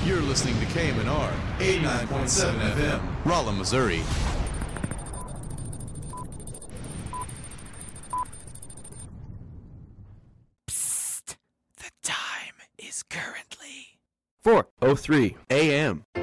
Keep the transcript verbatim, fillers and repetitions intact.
You're listening to K M N R eighty-nine point seven F M, Rolla, Missouri. Psst. The time is currently four oh three a m